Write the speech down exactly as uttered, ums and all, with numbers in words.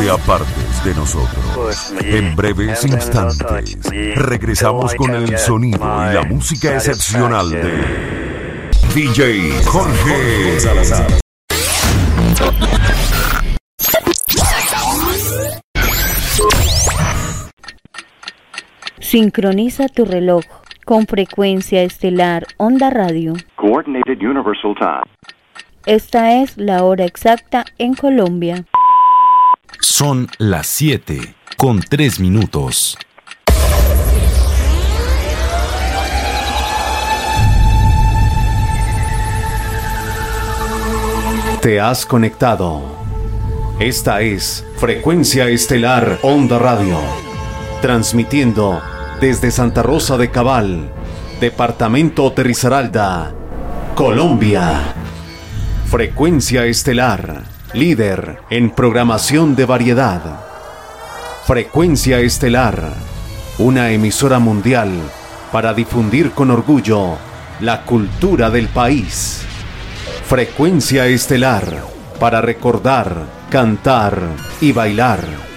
te apartes de nosotros. En breves instantes, regresamos con el sonido y la música excepcional de D J Jorge Salazar. Sincroniza tu reloj con Frecuencia Estelar Onda Radio. Coordinated Universal Time. Esta es la hora exacta en Colombia. Son las siete con tres minutos. Te has conectado. Esta es Frecuencia Estelar Onda Radio, transmitiendo desde Santa Rosa de Cabal, departamento de Risaralda, Colombia. Frecuencia Estelar, líder en programación de variedad. Frecuencia Estelar, una emisora mundial para difundir con orgullo la cultura del país. Frecuencia Estelar, para recordar, cantar y bailar.